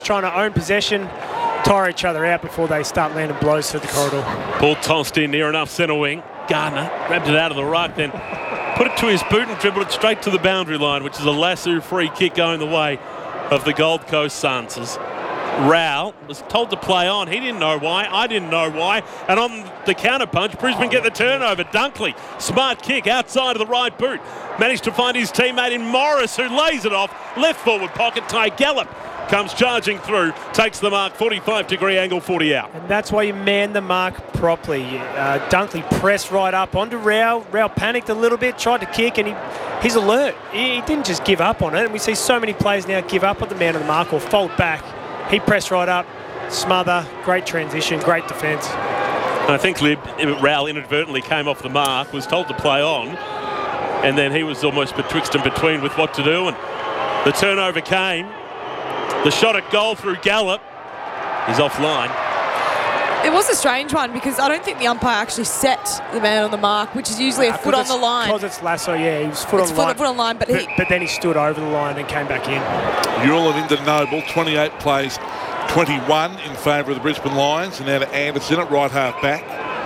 trying to own possession, tire each other out before they start landing blows through the corridor. Ball tossed in near enough centre wing. Gardner grabbed it out of the ruck, then put it to his boot and dribbled it straight to the boundary line, which is a lasso free kick going the way of the Gold Coast Suns. As Rowell was told to play on. He didn't know why. I didn't know why. And on the counter punch, Brisbane get the turnover. Dunkley, smart kick outside of the right boot. Managed to find his teammate in Morris, who lays it off. Left forward pocket. Ty Gallup comes charging through, takes the mark, 45-degree angle, 40 out. And that's why you man the mark properly. Dunkley pressed right up onto Rowell. Rowell panicked a little bit, tried to kick, and he's alert. He didn't just give up on it. And we see so many players now give up on the man of the mark or fold back. He pressed right up, smother, great transition, great defence. I think Rowell inadvertently came off the mark, was told to play on, and then he was almost betwixt and between with what to do, and the turnover came. The shot at goal through Gallup is offline. It was a strange one because I don't think the umpire actually set the man on the mark, which is usually a foot on the line. Because it's lasso, yeah, he was foot on the line. Foot on line, but then he stood over the line and came back in. Ewell and into Noble, 28 plays, 21 in favour of the Brisbane Lions, and now to Anderson at right half back.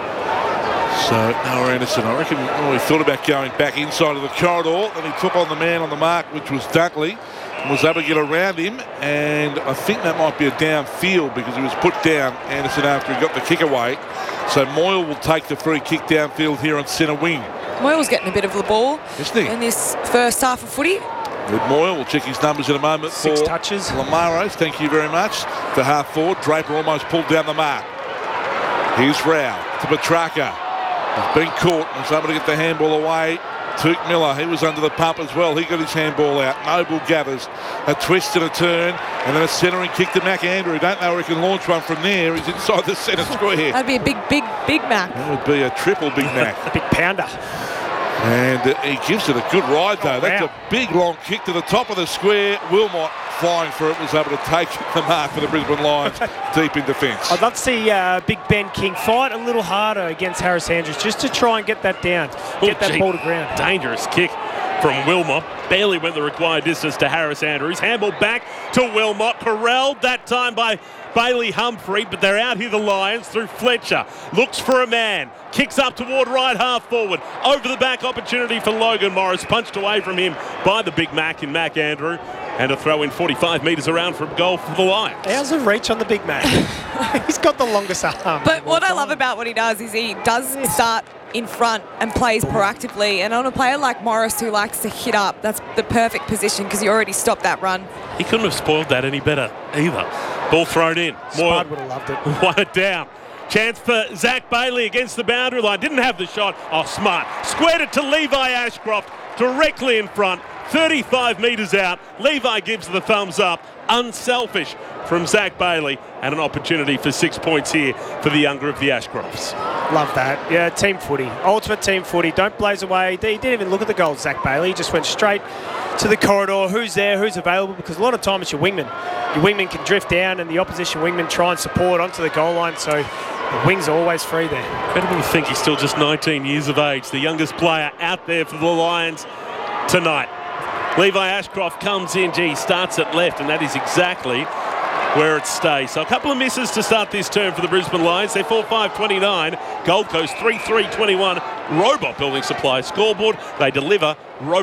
So Noah Anderson, I reckon, he thought about going back inside of the corridor, then he took on the man on the mark, which was Dunkley, and was able to get around him, and I think that might be a downfield because he was put down, Anderson, after he got the kick away. So Moyle will take the free kick downfield here on centre wing. Moyle's getting a bit of the ball in this first half of footy. With Moyle, we'll check his numbers in a moment. 6 touches. Lamaros, thank you very much. To half forward, Draper almost pulled down the mark. Here's Rowell to Petrarca. He's been caught and was able to get the handball away. Tuke Miller, he was under the pump as well. He got his handball out. Noble gathers a twist and a turn, and then a centering kick to McAndrew. Don't know where he can launch one from there. He's inside the centre square. That'd be a big Mac. That would be a triple Big Mac. A big pounder. And he gives it a good ride, though. That's a big, long kick to the top of the square. Wilmot, flying for it, was able to take the mark for the Brisbane Lions deep in defence. I'd love to see Big Ben King fight a little harder against Harris Andrews just to try and get that down, get that ball to ground. Dangerous kick from Wilmot. Barely went the required distance to Harris Andrews. Handball back to Wilmot. Corralled that time by Bailey Humphrey, but they're out here, the Lions, through Fletcher. Looks for a man. Kicks up toward right half forward. Over the back opportunity for Logan Morris. Punched away from him by the Big Mac in McAndrew. And a throw in 45 metres around from goal for the Lions. How's the reach on the Big Mac? He's got the longest arm. But what I love about what he does is he does start in front and plays proactively. And on a player like Morris who likes to hit up, that's the perfect position because he already stopped that run. He couldn't have spoiled that any better either. Ball thrown in. Spud would have loved it. Won it down. Chance for Zach Bailey against the boundary line. Didn't have the shot. Oh, smart. Squared it to Levi Ashcroft directly in front. 35 metres out. Levi gives the thumbs up. Unselfish from Zach Bailey, and an opportunity for 6 points here for the younger of the Ashcrofts. Love that. Yeah, team footy. Ultimate team footy. Don't blaze away. He didn't even look at the goal, Zach Bailey. He just went straight to the corridor. Who's there? Who's available? Because a lot of time it's your wingman. Your wingman can drift down and the opposition wingman try and support onto the goal line, so the wings are always free there. Incredible to think he's still just 19 years of age, the youngest player out there for the Lions tonight. Levi Ashcroft comes in. He starts at left, and that is exactly where it stays. So a couple of misses to start this term for the Brisbane Lions. They're 4-5-29. Gold Coast 3-3-21. Robot Building Supplies scoreboard. They deliver.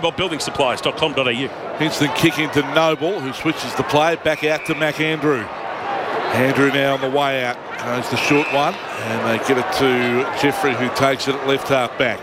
robotbuildingsupplies.com.au. Instant kick into Noble, who switches the play back out to McAndrew. Andrew now on the way out. Goes the short one, and they get it to Jeffrey, who takes it at left half back.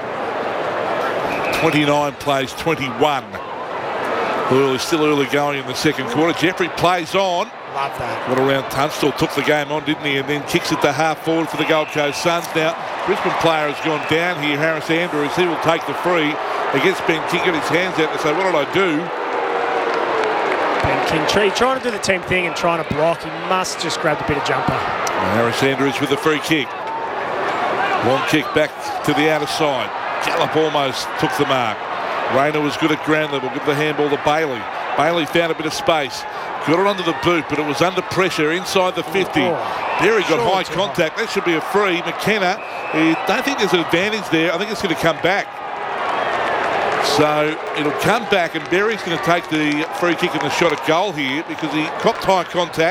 29 plays 21. Still early going in the second quarter. Jeffrey plays on. Love that. Got around Tunstall, took the game on, didn't he? And then kicks it to half forward for the Gold Coast Suns. Now, Brisbane player has gone down here, Harris Andrews. He will take the free against Ben King. Got his hands out and say, what did I do? Ben King trying to do the team thing and trying to block. He must just grab a bit of jumper. And Harris Andrews with the free kick. Long kick back to the outer side. Gallup almost took the mark. Rayner was good at ground level. Give the handball to Bailey. Bailey found a bit of space. Got it under the boot, but it was under pressure inside the 50. Berry got high contact. That should be a free. McKenna, I don't think there's an advantage there. I think it's going to come back. So it'll come back, and Berry's going to take the free kick and the shot at goal here because he copped high contact.